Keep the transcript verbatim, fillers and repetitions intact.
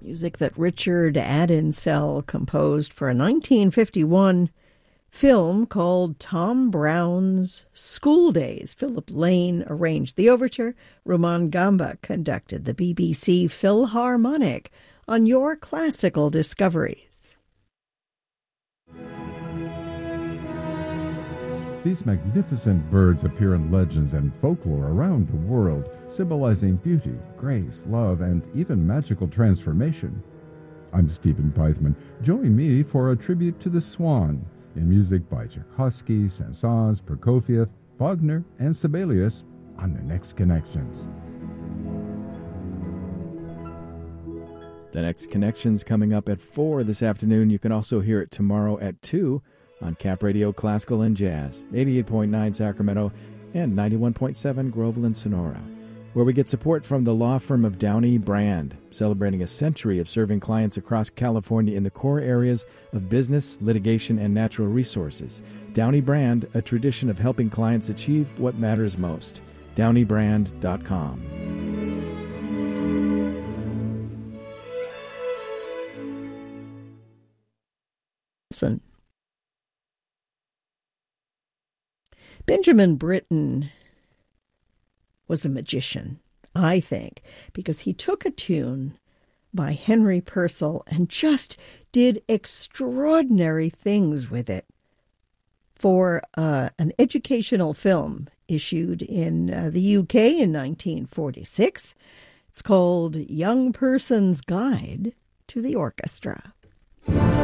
Music that Richard Adinsell composed for a nineteen fifty-one film called Tom Brown's School Days. Philip Lane arranged the overture. Rumaan Gamba conducted the B B C Philharmonic on Your Classical Discoveries. These magnificent birds appear in legends and folklore around the world, symbolizing beauty, grace, love, and even magical transformation. I'm Stephen Pythman. Join me for a tribute to the swan in music by Tchaikovsky, Saint-Saëns, Prokofiev, Wagner, and Sibelius on The Next Connections. The Next Connections coming up at four this afternoon. You can also hear it tomorrow at two on Cap Radio Classical and Jazz, eighty-eight point nine Sacramento and ninety-one point seven Groveland, Sonora, where we get support from the law firm of Downey Brand, celebrating a century of serving clients across California in the core areas of business, litigation, and natural resources. Downey Brand, a tradition of helping clients achieve what matters most. downey brand dot com. Listen. Benjamin Britten was a magician, I think, because he took a tune by Henry Purcell and just did extraordinary things with it for uh, an educational film issued in uh, the U K in nineteen forty-six. It's called Young Person's Guide to the Orchestra.